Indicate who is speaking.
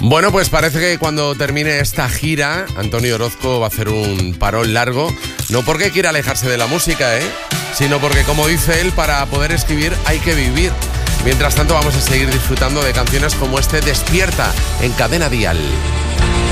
Speaker 1: Bueno, pues parece que cuando termine esta gira, Antonio Orozco va a hacer un parón largo, no porque quiera alejarse de la música, sino porque, como dice él, para poder escribir hay que vivir. Mientras tanto, vamos a seguir disfrutando de canciones como este Despierta en Cadena Dial.